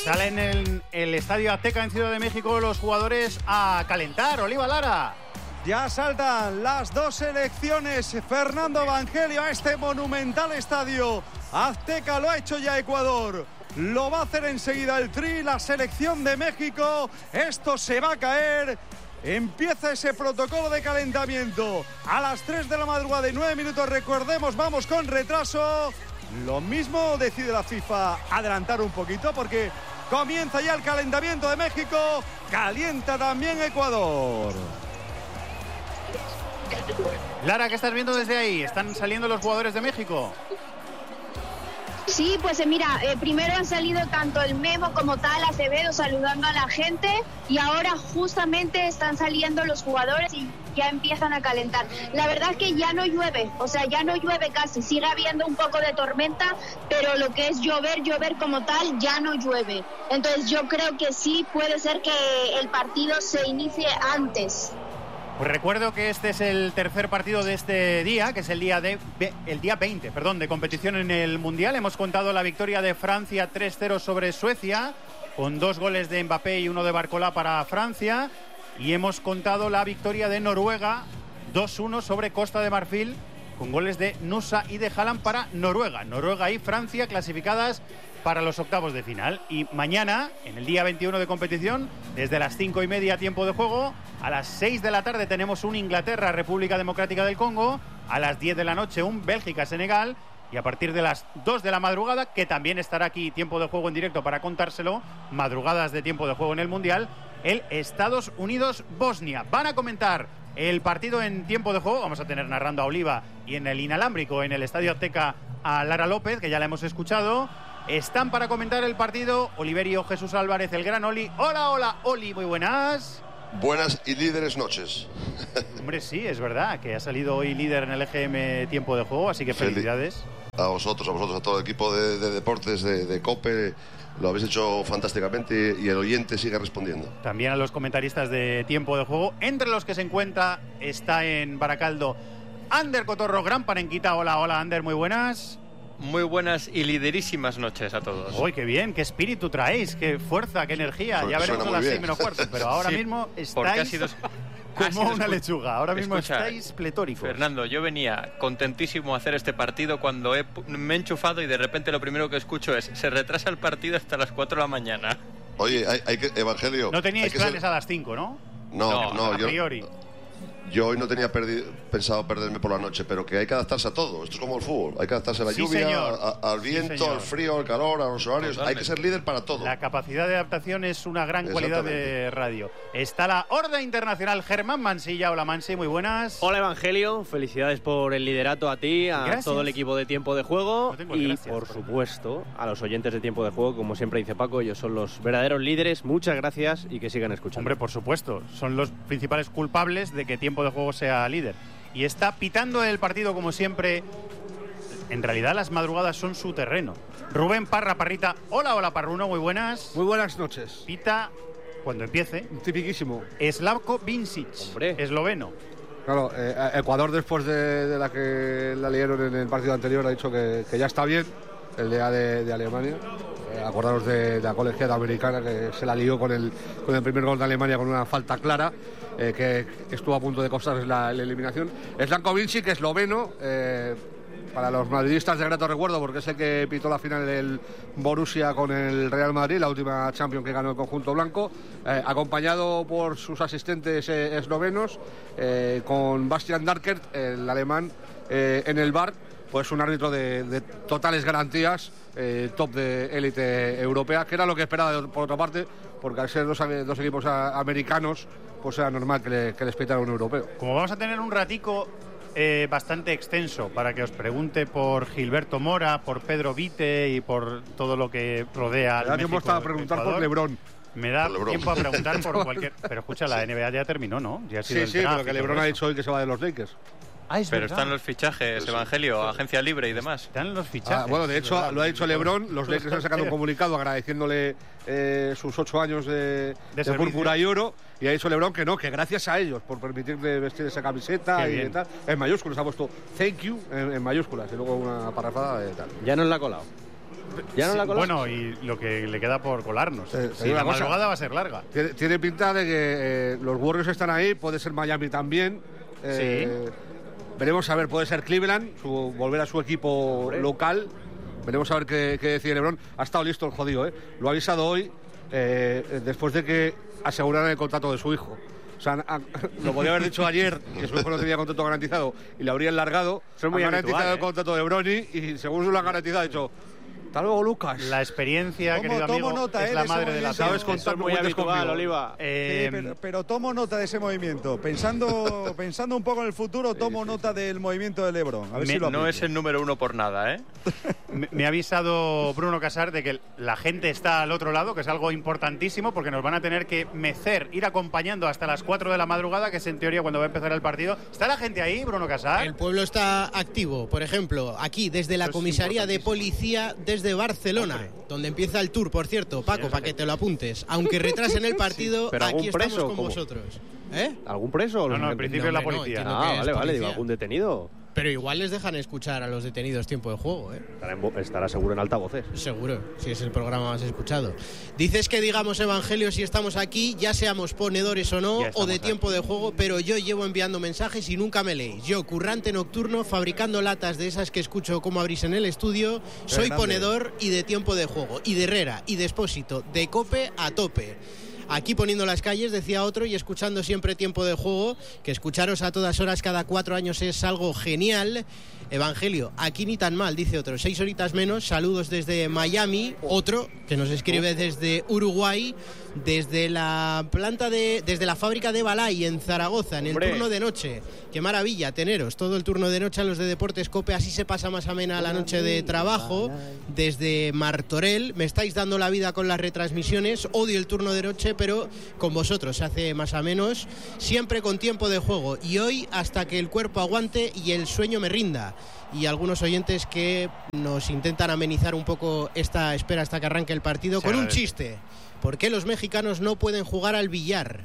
Salen en el Estadio Azteca en Ciudad de México los jugadores a calentar. Oliva Lara. Ya saltan las dos selecciones. Fernando Evangelio a este monumental estadio Azteca. Lo ha hecho ya Ecuador. Lo va a hacer enseguida el Tri, la selección de México. Esto se va a caer. Empieza ese protocolo de calentamiento a las 3 de la madrugada y 9 minutos. Recordemos, vamos con retraso. Lo mismo decide la FIFA adelantar un poquito porque comienza ya el calentamiento de México. Calienta también Ecuador. Lara, ¿qué estás viendo desde ahí? ¿Están saliendo los jugadores de México? Sí, pues mira, primero han salido tanto el Memo como tal, Acevedo saludando a la gente y ahora justamente están saliendo los jugadores y ya empiezan a calentar. La verdad es que ya no llueve, o sea, ya no llueve casi, sigue habiendo un poco de tormenta, pero lo que es llover como tal, ya no llueve. Entonces yo creo que sí puede ser que el partido se inicie antes. Pues recuerdo que este es el tercer partido de este día, que es el día 20, de competición en el Mundial. Hemos contado la victoria de Francia 3-0 sobre Suecia, con 2 goles de Mbappé y 1 de Barcola para Francia. Y hemos contado la victoria de Noruega 2-1 sobre Costa de Marfil, con goles de Nusa y de Haaland para Noruega. Noruega y Francia clasificadas para los octavos de final. Y mañana, en el día 21 de competición, desde las 5:30 tiempo de juego, a las 6 de la tarde tenemos un Inglaterra-República Democrática del Congo, a las 10 de la noche un Bélgica-Senegal, y a partir de las 2 de la madrugada, que también estará aquí tiempo de juego en directo para contárselo, madrugadas de tiempo de juego en el Mundial, el Estados Unidos-Bosnia. Van a comentar el partido en tiempo de juego, vamos a tener narrando a Oliva y en el inalámbrico en el Estadio Azteca a Lara López, que ya la hemos escuchado. Están para comentar el partido Oliverio Jesús Álvarez, el gran Oli. Hola, Oli, muy buenas. Buenas y líderes noches. Hombre, sí, es verdad que ha salido hoy líder en el EGM tiempo de juego, así que felicidades. A vosotros, a todo el equipo de deportes de COPE. Lo habéis hecho fantásticamente y el oyente sigue respondiendo. También a los comentaristas de tiempo de juego, entre los que se encuentra, está en Baracaldo Ander Cotorro, gran panenquita. Hola, Ander, muy buenas. Muy buenas y liderísimas noches a todos. ¡Uy, qué bien! ¡Qué espíritu traéis! ¡Qué fuerza! ¡Qué energía! Ya veremos a las 6:45, pero ahora sí, mismo estáis como una lechuga. Ahora mismo estáis pletóricos. Fernando, yo venía contentísimo a hacer este partido cuando me he enchufado y de repente lo primero que escucho es: se retrasa el partido hasta las 4 de la mañana. Oye, hay que, Evangelio... No teníais planes a las 5, ¿no? No, a priori. Yo hoy no tenía pensado perderme por la noche, pero que hay que adaptarse a todo. Esto es como el fútbol. Hay que adaptarse a la lluvia, al viento, al frío, al calor, a los horarios. Totalmente. Hay que ser líder para todo. La capacidad de adaptación es una gran cualidad de radio. Está la Horda Internacional, Germán Mansilla. Hola, Mansi, muy buenas. Hola, Evangelio. Felicidades por el liderato a ti, a todo el equipo de Tiempo de Juego y, por supuesto, a los oyentes de Tiempo de Juego. Como siempre dice Paco, ellos son los verdaderos líderes. Muchas gracias y que sigan escuchando. Hombre, por supuesto. Son los principales culpables de que Tiempo de Juego sea líder. Y está pitando el partido como siempre. En realidad las madrugadas son su terreno. Rubén Parrita. Hola, Parruno, muy buenas. Muy buenas noches. Pita cuando empiece. Tipiquísimo. Slavko Vincic, esloveno. Claro, Ecuador, después de la que la liaron en el partido anterior, ha dicho que ya está bien el día de Alemania. Acordaros de la colegiada americana que se la lió con el primer gol de Alemania con una falta clara, que estuvo a punto de costarles la eliminación. Slavko Vincic, esloveno, para los madridistas de grato recuerdo, porque es el que pitó la final del Borussia con el Real Madrid, la última Champions que ganó el conjunto blanco, acompañado por sus asistentes eslovenos, con Bastian Darkert, el alemán, en el bar. Pues un árbitro de totales garantías, top de élite europea, que era lo que esperaba por otra parte, porque al ser dos equipos americanos, pues era normal que les pitara un europeo. Como vamos a tener un ratico bastante extenso para que os pregunte por Gilberto Mora, por Pedro Vite y por todo lo que rodea al México. Me da tiempo hasta a preguntar por LeBron. Me da tiempo a preguntar por cualquier... Pero escucha, la NBA ya terminó, ¿no? Ya ha sido sí, pero que LeBron ha dicho hoy que se va de los Lakers. Pero están los fichajes, Evangelio, agencia libre y demás. Están los fichajes. Bueno, de hecho, lo ha dicho LeBron. Los Lakers han sacado un comunicado agradeciéndole sus 8 años de púrpura y oro. Y ha dicho LeBron que no, que gracias a ellos por permitirle vestir esa camiseta y tal. En mayúsculas ha puesto thank you en mayúsculas y luego una parrafada de tal. Ya nos la ha colado. ¿Ya no la colas? Bueno, y lo que le queda por colarnos. Sí, la madrugada va a ser larga. Tiene pinta de que los Warriors están ahí, puede ser Miami también. Sí. Veremos a ver, puede ser Cleveland, volver a su equipo local. Veremos a ver qué decide LeBron. Ha estado listo el jodido, ¿eh? Lo ha avisado hoy, después de que aseguraran el contrato de su hijo. O sea, lo podía haber dicho ayer, que su hijo no tenía contrato garantizado y le habrían largado. Son muy garantizado el contrato de Bronny y según se lo han garantizado, ha dicho: hasta luego, Lucas. La experiencia, querido amigo, nota, es la madre de la sabes contar muy habitual, Oliva. Pero tomo nota de ese movimiento. Pensando un poco en el futuro, tomo nota del movimiento de LeBron. A ver si lo no es el número 1 por nada, ¿eh? Me ha avisado Bruno Casar de que la gente está al otro lado, que es algo importantísimo, porque nos van a tener que ir acompañando hasta las 4 de la madrugada, que es en teoría cuando va a empezar el partido. ¿Está la gente ahí, Bruno Casar? El pueblo está activo. Por ejemplo, aquí, desde la comisaría de policía, desde Barcelona, donde empieza el tour, por cierto, Paco, para que te lo apuntes. Aunque retrasen el partido, ¿Pero aquí estamos preso, con cómo? vosotros. ¿Algún preso? No, en principio es la policía. Vale, digo, algún detenido. Pero igual les dejan escuchar a los detenidos tiempo de juego, ¿eh? Estará seguro en altavoces. Seguro, si es el programa más escuchado. Dices que digamos evangelio si estamos aquí, ya seamos ponedores o no, o de tiempo de juego, pero yo llevo enviando mensajes y nunca me leéis. Yo, currante nocturno, fabricando latas de esas que escucho como abrís en el estudio, soy ponedor y de tiempo de juego, y de Herrera, y de Expósito, de Cope a tope. Aquí poniendo las calles, decía otro, y escuchando siempre tiempo de juego, que escucharos a todas horas cada 4 años es algo genial. Evangelio, aquí ni tan mal, dice otro, 6 horitas menos, saludos desde Miami, otro que nos escribe desde Uruguay, desde la fábrica de Balay en Zaragoza, en el turno de noche. Qué maravilla teneros, todo el turno de noche a los de Deportes Cope, así se pasa más amena la noche de trabajo. Desde Martorell, me estáis dando la vida con las retransmisiones, odio el turno de noche, pero con vosotros se hace más a menos, siempre con tiempo de juego, y hoy hasta que el cuerpo aguante y el sueño me rinda. Y algunos oyentes que nos intentan amenizar un poco esta espera hasta que arranque el partido con un chiste. ¿Por qué los mexicanos no pueden jugar al billar?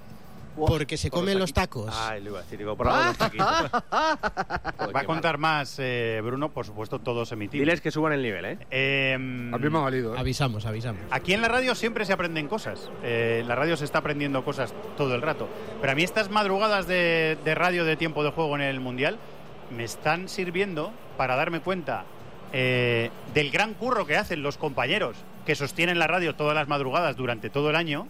Porque se comen los tacos. Ay, lo iba a decir, digo, por algo los taquitos. Va a contar más, Bruno, por supuesto, todos emitimos. Diles que suban el nivel, ¿eh? A mí me ha valido, ¿eh? Avisamos. Aquí en la radio siempre se aprenden cosas. La radio se está aprendiendo cosas todo el rato. Pero a mí estas madrugadas de radio de tiempo de juego en el Mundial me están sirviendo para darme cuenta del gran curro que hacen los compañeros que sostienen la radio todas las madrugadas durante todo el año,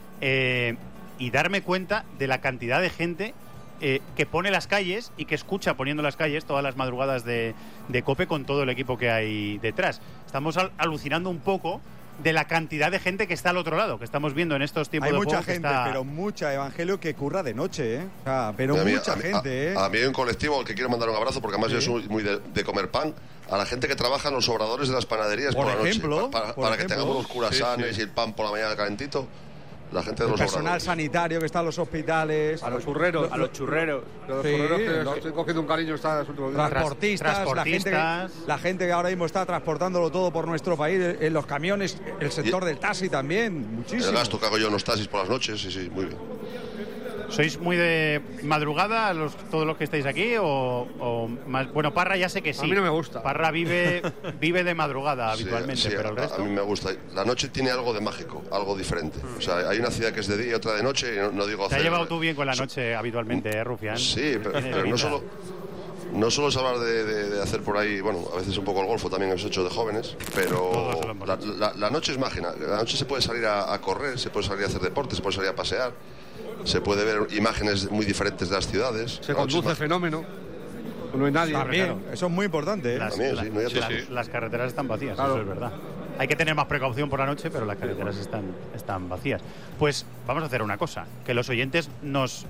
y darme cuenta de la cantidad de gente que pone las calles y que escucha poniendo las calles todas las madrugadas de COPE con todo el equipo que hay detrás. Estamos alucinando un poco de la cantidad de gente que está al otro lado, que estamos viendo en estos tiempos de juego. Hay mucha gente, pero mucha, Evangelio, que curra de noche, ¿eh? O sea, pero mucha gente, ¿eh? A mí hay un colectivo al que quiero mandar un abrazo, porque además yo soy muy de comer pan. A la gente que trabaja en los obradores de las panaderías por la noche, para que tengamos los curasanes y el pan por la mañana calentito. La gente de los personal obradores. sanitario que está en los hospitales, a los churreros, a los churreros. Los churreros que estoy cogiendo un cariño estos últimos días. Transportistas. La gente que ahora mismo está transportándolo todo por nuestro país, en los camiones, el sector del taxi también, muchísimo. El gasto que hago yo en los taxis por las noches, sí, muy bien. ¿Sois muy de madrugada todos los que estáis aquí o más? Bueno, Parra ya sé que sí. A mí no me gusta. Parra vive de madrugada habitualmente, pero el resto... A mí me gusta. La noche tiene algo de mágico, algo diferente. O sea, hay una ciudad que es de día y otra de noche, y no digo... Te has llevado tú bien con la noche habitualmente, Rufián. Sí, pero no solo es hablar de hacer por ahí, bueno, a veces un poco el golfo también hemos hecho de jóvenes, pero la noche es mágica. La noche se puede salir a correr, se puede salir a hacer deporte, se puede salir a pasear, se puede ver imágenes muy diferentes de las ciudades. Se conduce fenómeno. No hay nadie. También, claro. Eso es muy importante, ¿eh? Las carreteras están vacías, claro. Eso es verdad. Hay que tener más precaución por la noche, pero las carreteras están vacías. Pues vamos a hacer una cosa, que los oyentes nos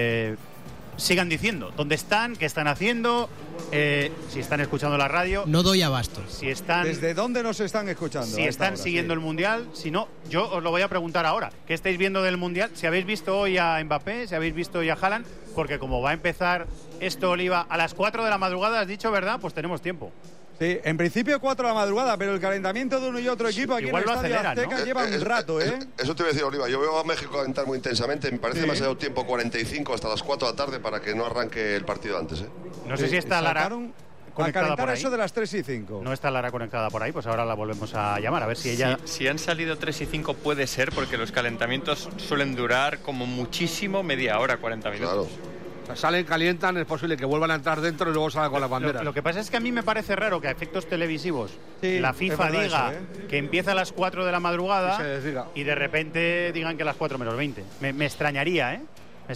sigan diciendo dónde están, qué están haciendo, si están escuchando la radio. No doy abasto. Si están, ¿desde dónde nos están escuchando? Si están siguiendo el Mundial, si no, yo os lo voy a preguntar ahora. ¿Qué estáis viendo del Mundial? Si habéis visto hoy a Mbappé, si habéis visto hoy a Haaland, porque como va a empezar esto, Oliva, a las 4 de la madrugada, has dicho, ¿verdad? Pues tenemos tiempo. Sí, en principio 4 de la madrugada, pero el calentamiento de uno y otro equipo aquí en el Estadio Azteca lleva un rato, ¿eh? Eso te iba a decir, Oliva. Yo veo a México calentar muy intensamente. Me parece demasiado tiempo, 45 hasta las 4 de la tarde, para que no arranque el partido antes, ¿eh? No sé si está conectada por ahí. Eso de las 3 y 5. No está Lara conectada por ahí, pues ahora la volvemos a llamar, a ver si ella... Si han salido 3 y 5 puede ser, porque los calentamientos suelen durar como muchísimo media hora, 40 minutos. Claro. O sea, salen, calientan, es posible que vuelvan a entrar dentro y luego salgan con las banderas. Lo que pasa es que a mí me parece raro que a efectos televisivos la FIFA diga que empieza a las 4 de la madrugada y de repente digan que a las 4 menos 20. Me extrañaría, ¿eh?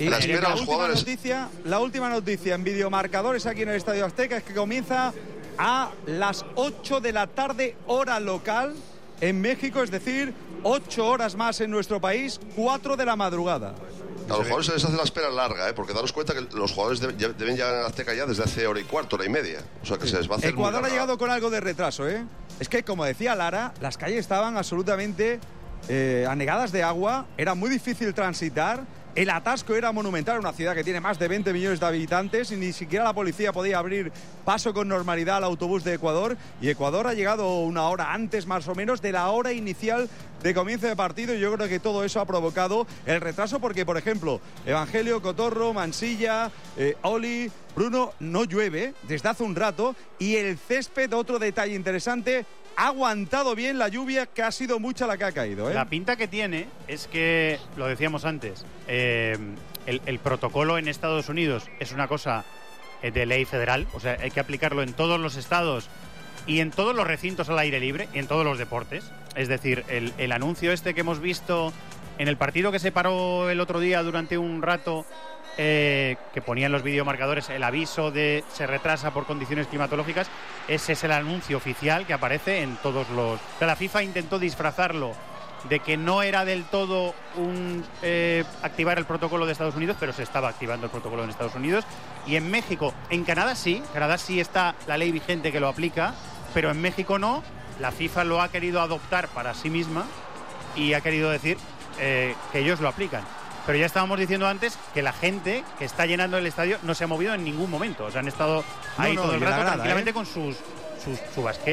La última noticia en videomarcadores aquí en el Estadio Azteca es que comienza a las 8 de la tarde, hora local en México, es decir, 8 horas más en nuestro país, 4 de la madrugada. A los jugadores se les hace la espera larga, porque daros cuenta que los jugadores deben llegar a Azteca ya desde hace hora y cuarto, hora y media. O sea que se les va a hacer Ecuador ha llegado con algo de retraso, ¿eh? Es que, como decía Lara, las calles estaban absolutamente anegadas de agua, era muy difícil transitar. El atasco era monumental, una ciudad que tiene más de 20 millones de habitantes y ni siquiera la policía podía abrir paso con normalidad al autobús de Ecuador. Y Ecuador ha llegado una hora antes, más o menos, de la hora inicial de comienzo de partido. Y yo creo que todo eso ha provocado el retraso porque, por ejemplo, Evangelio, Cotorro, Mansilla, Oli, Bruno, no llueve desde hace un rato. Y el césped, otro detalle interesante, ha aguantado bien la lluvia, que ha sido mucha la que ha caído, ¿eh? La pinta que tiene es que, lo decíamos antes, el protocolo en Estados Unidos es una cosa de ley federal, o sea, hay que aplicarlo en todos los estados y en todos los recintos al aire libre y en todos los deportes. Es decir, el anuncio este que hemos visto en el partido que se paró el otro día durante un rato, que ponían los videomarcadores el aviso de se retrasa por condiciones climatológicas, ese es el anuncio oficial que aparece en todos los... O sea, la FIFA intentó disfrazarlo de que no era del todo activar el protocolo de Estados Unidos, pero se estaba activando el protocolo en Estados Unidos. Y en México, en Canadá sí está la ley vigente que lo aplica, pero en México no. La FIFA lo ha querido adoptar para sí misma y ha querido decir que ellos lo aplican. Pero ya estábamos diciendo antes que la gente que está llenando el estadio no se ha movido en ningún momento. O sea, han estado ahí todo el rato tranquilamente con sus chubasqueros.